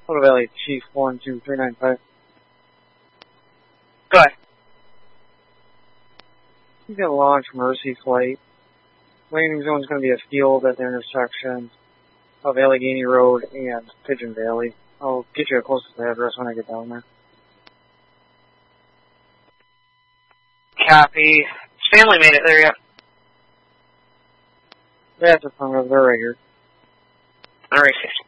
Photo Valley Chief 12395. Go ahead. He's going to launch Mercy Flight. Landing zone is going to be a field at the intersection of Allegheny Road and Pigeon Valley. I'll get you a closest address when I get down there. Copy. Stanley made it there yet? That's affirmative. They're right here. All right.